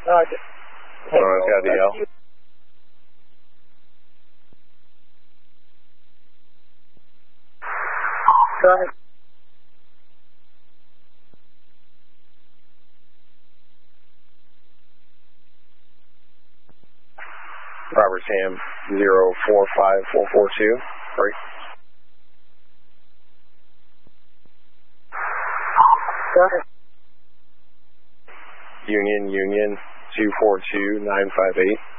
Got the L. Go ahead. Robert Sam 045442. Break. Go ahead. Union 242958.